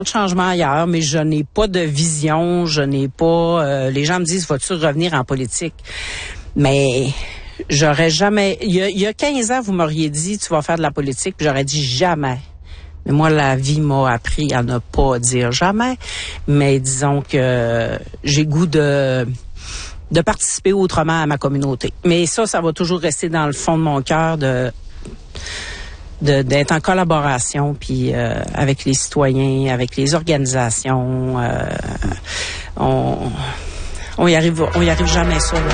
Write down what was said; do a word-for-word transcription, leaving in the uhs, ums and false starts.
de changement ailleurs, mais je n'ai pas de vision, je n'ai pas... Euh, les gens me disent, vas-tu revenir en politique? Mais j'aurais jamais... Il y a, il y a quinze ans, vous m'auriez dit, tu vas faire de la politique, puis j'aurais dit jamais. Mais moi, la vie m'a appris à ne pas dire jamais. Mais disons que j'ai goût de... de participer autrement à ma communauté. Mais ça, ça va toujours rester dans le fond de mon cœur de... De, d'être en collaboration puis euh, avec les citoyens, avec les organisations, euh, on on y arrive on y arrive jamais seul.